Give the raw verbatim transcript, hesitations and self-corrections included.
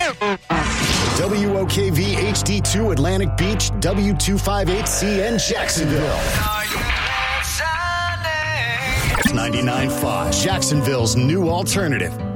W O K V H D two Atlantic Beach, W two fifty-eight C N Jacksonville. ninety-nine point five, Jacksonville's new alternative.